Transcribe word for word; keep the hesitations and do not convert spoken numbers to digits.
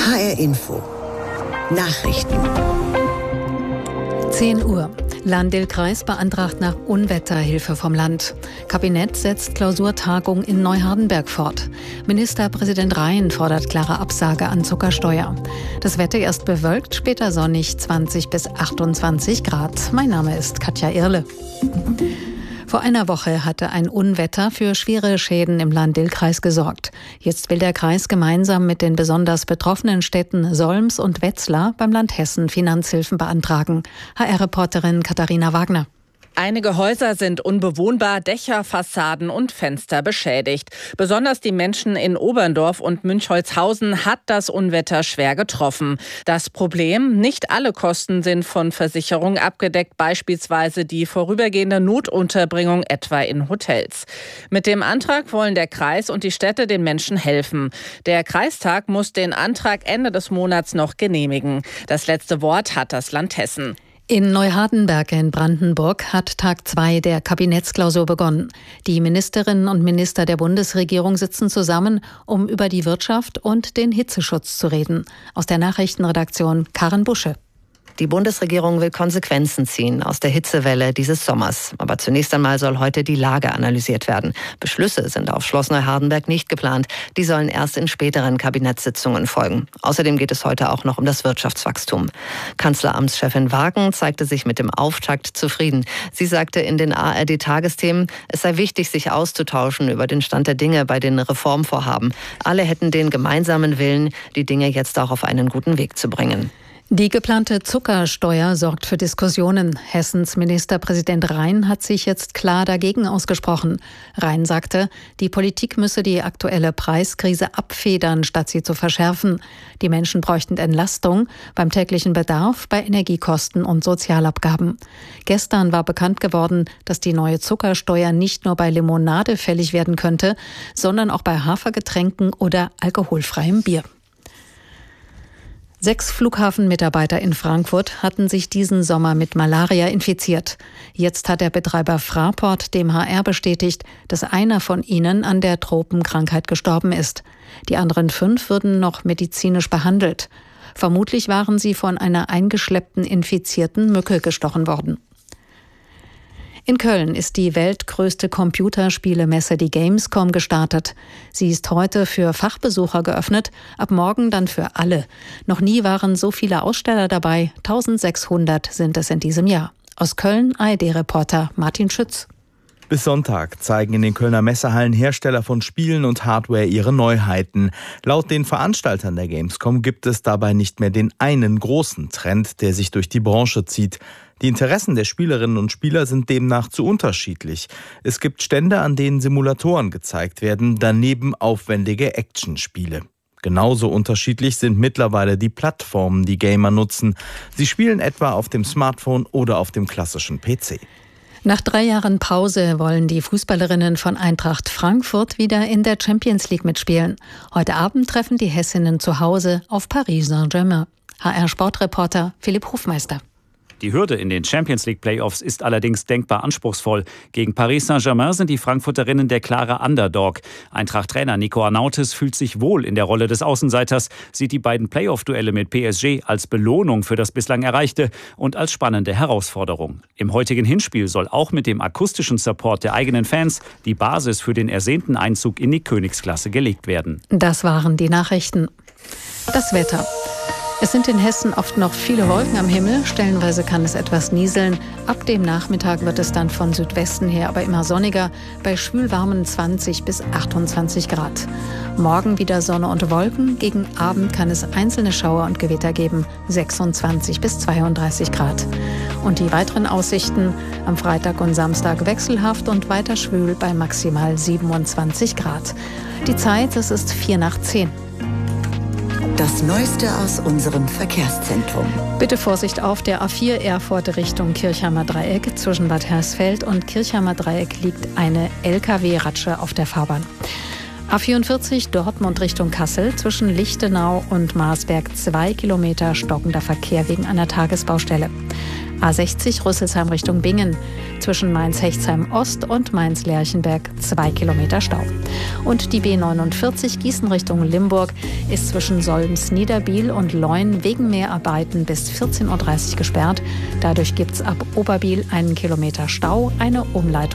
H R Info. Nachrichten. zehn Uhr. Lahn-Dill-Kreis beantragt nach Unwetterhilfe vom Land. Kabinett setzt Klausurtagung in Neuhardenberg fort. Ministerpräsident Rhein fordert klare Absage an Zuckersteuer. Das Wetter erst bewölkt, später sonnig, zwanzig bis achtundzwanzig Grad. Mein Name ist Katja Irle. Vor einer Woche hatte ein Unwetter für schwere Schäden im Lahn-Dill-Kreis gesorgt. Jetzt will der Kreis gemeinsam mit den besonders betroffenen Städten Solms und Wetzlar beim Land Hessen Finanzhilfen beantragen. H R-Reporterin Katharina Wagner. Einige Häuser sind unbewohnbar, Dächer, Fassaden und Fenster beschädigt. Besonders die Menschen in Oberndorf und Münchholzhausen hat das Unwetter schwer getroffen. Das Problem: Nicht alle Kosten sind von Versicherungen abgedeckt, beispielsweise die vorübergehende Notunterbringung etwa in Hotels. Mit dem Antrag wollen der Kreis und die Städte den Menschen helfen. Der Kreistag muss den Antrag Ende des Monats noch genehmigen. Das letzte Wort hat das Land Hessen. In Neuhardenberg in Brandenburg hat Tag zwei der Kabinettsklausur begonnen. Die Ministerinnen und Minister der Bundesregierung sitzen zusammen, um über die Wirtschaft und den Hitzeschutz zu reden. Aus der Nachrichtenredaktion Karen Busche. Die Bundesregierung will Konsequenzen ziehen aus der Hitzewelle dieses Sommers. Aber zunächst einmal soll heute die Lage analysiert werden. Beschlüsse sind auf Schloss Neuhardenberg nicht geplant. Die sollen erst in späteren Kabinettssitzungen folgen. Außerdem geht es heute auch noch um das Wirtschaftswachstum. Kanzleramtschefin Wagen zeigte sich mit dem Auftakt zufrieden. Sie sagte in den A R D-Tagesthemen, es sei wichtig, sich auszutauschen über den Stand der Dinge bei den Reformvorhaben. Alle hätten den gemeinsamen Willen, die Dinge jetzt auch auf einen guten Weg zu bringen. Die geplante Zuckersteuer sorgt für Diskussionen. Hessens Ministerpräsident Rhein hat sich jetzt klar dagegen ausgesprochen. Rhein sagte, die Politik müsse die aktuelle Preiskrise abfedern, statt sie zu verschärfen. Die Menschen bräuchten Entlastung beim täglichen Bedarf, bei Energiekosten und Sozialabgaben. Gestern war bekannt geworden, dass die neue Zuckersteuer nicht nur bei Limonade fällig werden könnte, sondern auch bei Hafergetränken oder alkoholfreiem Bier. Sechs Flughafenmitarbeiter in Frankfurt hatten sich diesen Sommer mit Malaria infiziert. Jetzt hat der Betreiber Fraport dem H R bestätigt, dass einer von ihnen an der Tropenkrankheit gestorben ist. Die anderen fünf würden noch medizinisch behandelt. Vermutlich waren sie von einer eingeschleppten infizierten Mücke gestochen worden. In Köln ist die weltgrößte Computerspielemesse, die Gamescom, gestartet. Sie ist heute für Fachbesucher geöffnet, ab morgen dann für alle. Noch nie waren so viele Aussteller dabei, eintausendsechshundert sind es in diesem Jahr. Aus Köln A R D-Reporter Martin Schütz. Bis Sonntag zeigen in den Kölner Messehallen Hersteller von Spielen und Hardware ihre Neuheiten. Laut den Veranstaltern der Gamescom gibt es dabei nicht mehr den einen großen Trend, der sich durch die Branche zieht. Die Interessen der Spielerinnen und Spieler sind demnach zu unterschiedlich. Es gibt Stände, an denen Simulatoren gezeigt werden, daneben aufwendige Actionspiele. Genauso unterschiedlich sind mittlerweile die Plattformen, die Gamer nutzen. Sie spielen etwa auf dem Smartphone oder auf dem klassischen P C. Nach drei Jahren Pause wollen die Fußballerinnen von Eintracht Frankfurt wieder in der Champions League mitspielen. Heute Abend treffen die Hessinnen zu Hause auf Paris Saint-Germain. H R-Sportreporter Philipp Hofmeister. Die Hürde in den Champions League Playoffs ist allerdings denkbar anspruchsvoll. Gegen Paris Saint-Germain sind die Frankfurterinnen der klare Underdog. Eintracht-Trainer Nico Arnautis fühlt sich wohl in der Rolle des Außenseiters, sieht die beiden Playoff-Duelle mit P S G als Belohnung für das bislang Erreichte und als spannende Herausforderung. Im heutigen Hinspiel soll auch mit dem akustischen Support der eigenen Fans die Basis für den ersehnten Einzug in die Königsklasse gelegt werden. Das waren die Nachrichten. Das Wetter. Es sind in Hessen oft noch viele Wolken am Himmel. Stellenweise kann es etwas nieseln. Ab dem Nachmittag wird es dann von Südwesten her aber immer sonniger, bei schwülwarmen zwanzig bis achtundzwanzig Grad. Morgen wieder Sonne und Wolken. Gegen Abend kann es einzelne Schauer und Gewitter geben, sechsundzwanzig bis zweiunddreißig Grad. Und die weiteren Aussichten: am Freitag und Samstag wechselhaft und weiter schwül bei maximal siebenundzwanzig Grad. Die Zeit, es ist vier nach zehn. Das Neueste aus unserem Verkehrszentrum. Bitte Vorsicht auf der A vier Erfurt Richtung Kirchheimer Dreieck. Zwischen Bad Hersfeld und Kirchheimer Dreieck liegt eine L K W-Ratsche auf der Fahrbahn. A vierundvierzig Dortmund Richtung Kassel. Zwischen Lichtenau und Marsberg zwei Kilometer stockender Verkehr wegen einer Tagesbaustelle. A sechzig Rüsselsheim Richtung Bingen. Zwischen Mainz-Hechtsheim-Ost und Mainz-Lerchenberg zwei Kilometer Stau. Und die B neunundvierzig Gießen Richtung Limburg ist zwischen Solms-Niederbiel und Leun wegen Mehrarbeiten bis vierzehn Uhr dreißig gesperrt. Dadurch gibt es ab Oberbiel einen Kilometer Stau, eine Umleitung